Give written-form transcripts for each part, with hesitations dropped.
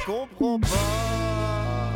comprends pas.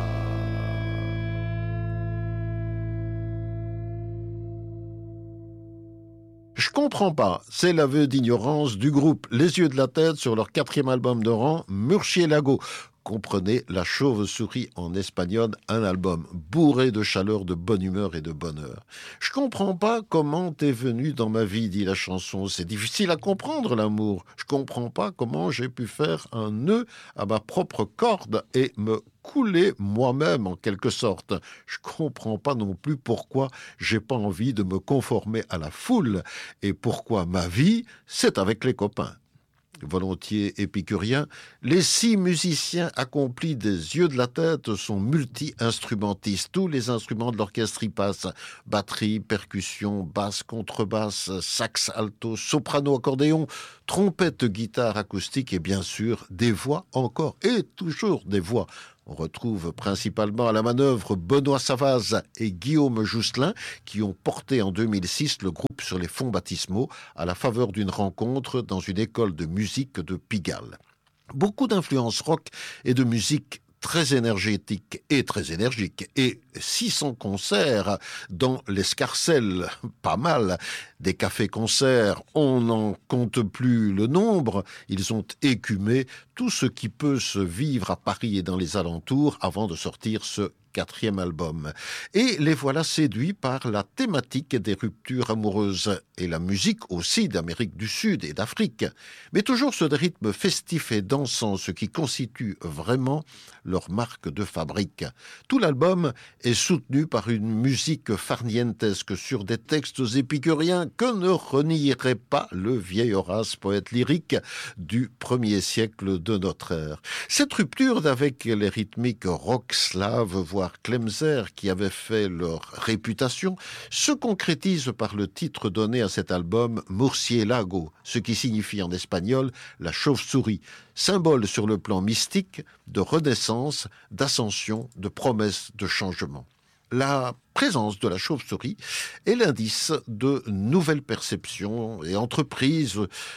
Je comprends pas, c'est l'aveu d'ignorance du groupe Les Yeux de la Tête sur leur 4e album de rang, Murciélago. Comprenez La Chauve-souris en espagnol, un album bourré de chaleur, de bonne humeur et de bonheur. Je comprends pas comment t'es venu dans ma vie, dit la chanson. C'est difficile à comprendre, l'amour. Je comprends pas comment j'ai pu faire un nœud à ma propre corde et me couler moi-même en quelque sorte. Je comprends pas non plus pourquoi j'ai pas envie de me conformer à la foule et pourquoi ma vie, c'est avec les copains. Volontiers épicurien, les 6 musiciens accomplis des Yeux de la Tête sont multi-instrumentistes. Tous les instruments de l'orchestre y passent. Batterie, percussion, basse, contrebasse, sax, alto, soprano, accordéon, trompette, guitare acoustique et bien sûr des voix encore et toujours des voix. On retrouve principalement à la manœuvre Benoît Savaz et Guillaume Jousselin qui ont porté en 2006 le groupe sur les fonds baptismaux à la faveur d'une rencontre dans une école de musique de Pigalle. Beaucoup d'influences rock et de musique très énergétique et très énergique, et 600 concerts dans l'escarcelle, pas mal, des cafés-concerts, on n'en compte plus le nombre, ils ont écumé tout ce qui peut se vivre à Paris et dans les alentours avant de sortir ce 4e album. Et les voilà séduits par la thématique des ruptures amoureuses et la musique aussi d'Amérique du Sud et d'Afrique. Mais toujours ce rythme festif et dansant, ce qui constitue vraiment leur marque de fabrique. Tout l'album est soutenu par une musique farnientesque sur des textes épicuriens que ne renierait pas le vieil Horace, poète lyrique du 1er siècle de notre ère. Cette rupture avec les rythmiques rock slaves, voire Klemser, qui avaient fait leur réputation, se concrétise par le titre donné à cet album, Murciélago, ce qui signifie en espagnol la chauve-souris, symbole sur le plan mystique de renaissance, d'ascension, de promesse, de changement. La présence de la chauve-souris est l'indice de nouvelles perceptions et entreprises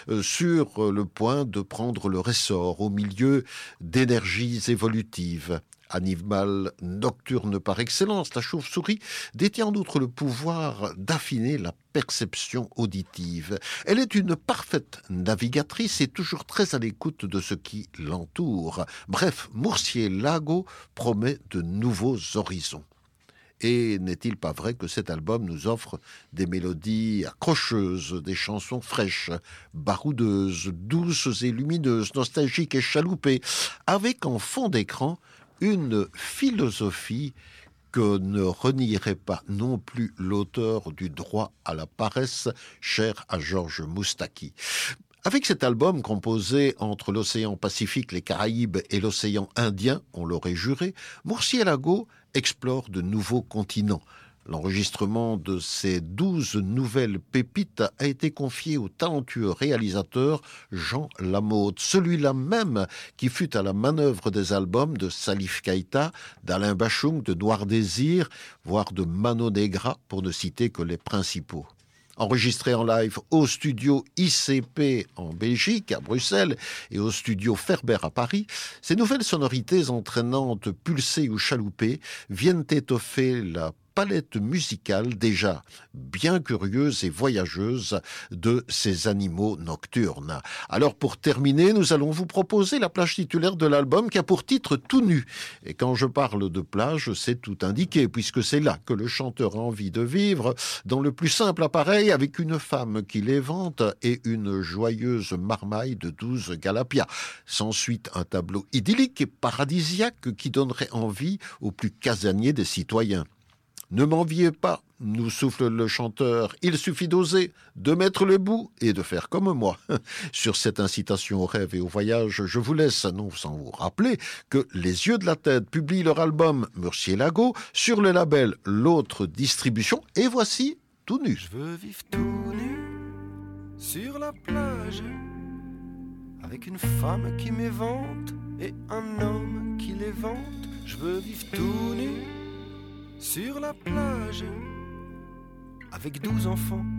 sur le point de prendre leur essor au milieu d'énergies évolutives. Animal nocturne par excellence, la chauve-souris détient en outre le pouvoir d'affiner la perception auditive. Elle est une parfaite navigatrice et toujours très à l'écoute de ce qui l'entoure. Bref, Murciélago promet de nouveaux horizons. Et n'est-il pas vrai que cet album nous offre des mélodies accrocheuses, des chansons fraîches, baroudeuses, douces et lumineuses, nostalgiques et chaloupées, avec en fond d'écran une philosophie que ne renierait pas non plus l'auteur du Droit à la paresse, cher à Georges Moustaki. Avec cet album composé entre l'océan Pacifique, les Caraïbes et l'océan Indien, on l'aurait juré, Murciélago explore de nouveaux continents. L'enregistrement de ces 12 nouvelles pépites a été confié au talentueux réalisateur Jean Lamotte, celui-là même qui fut à la manœuvre des albums de Salif Keïta, d'Alain Bachung, de Noir Désir, voire de Mano Negra, pour ne citer que les principaux. Enregistré en live au studio ICP en Belgique, à Bruxelles, et au studio Ferber à Paris, ces nouvelles sonorités entraînantes, pulsées ou chaloupées, viennent étoffer la palette musicale déjà bien curieuse et voyageuse de ces animaux nocturnes. Alors pour terminer, nous allons vous proposer la plage titulaire de l'album qui a pour titre Tout nu. Et quand je parle de plage, c'est tout indiqué, puisque c'est là que le chanteur a envie de vivre, dans le plus simple appareil, avec une femme qui l'évente et une joyeuse marmaille de 12 galapias. S'ensuit un tableau idyllique et paradisiaque qui donnerait envie aux plus casaniers des citoyens. Ne m'enviez pas, nous souffle le chanteur, il suffit d'oser, de mettre le bout et de faire comme moi. Sur cette incitation au rêve et au voyage, je vous laisse, non sans vous rappeler, que Les Yeux de la Tête publient leur album Murciélago sur le label L'Autre Distribution, et voici Tout nu. Je veux vivre tout nu sur la plage, avec une femme qui m'évente et un homme qui l'évente. Je veux vivre tout nu sur la plage, avec 12 enfants